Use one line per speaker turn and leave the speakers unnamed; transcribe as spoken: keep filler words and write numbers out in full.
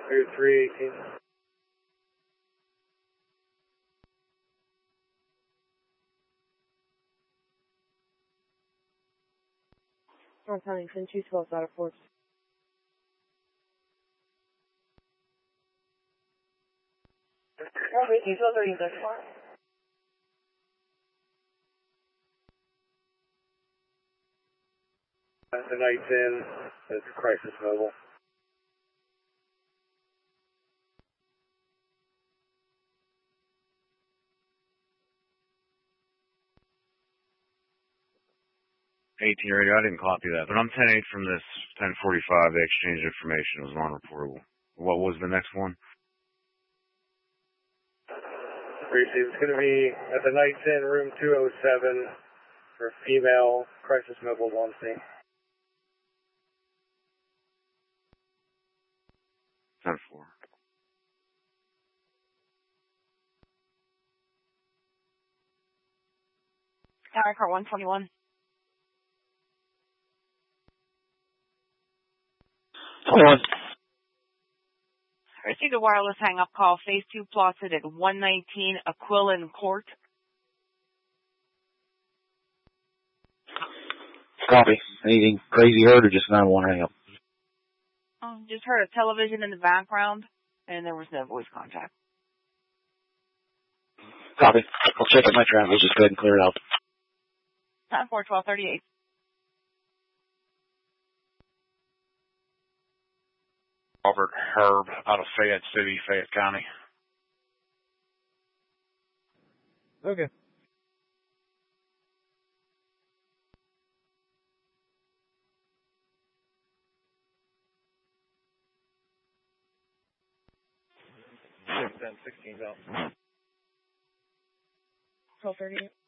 Clear three eighteen.
North Huntington, two twelve out of four.
Okay, details are you there for? The night's in. It's Crisis Mobile.
eighteen radio, I didn't copy that, but I'm ten eight from this ten forty-five. They exchanged information. It was non-reportable. What was the next one?
Briefly, it's going to be at the Night's Inn, room two oh seven, for female Crisis Mobile one C.
ten four.
Tower car one twenty-one.
twenty-one.
I received a wireless hang-up call. Phase two plotted at one nineteen Aquilin Court.
Copy. Anything crazy heard or just nine one hang up?
Oh, just heard a television in the background, and there was no voice contact.
Copy. I'll check at my travels. Just go ahead and clear it out.
Time for twelve thirty-eight.
Robert Herb out of Fayette City, Fayette County.
Okay. ten sixteen out.
twelve thirty-eight.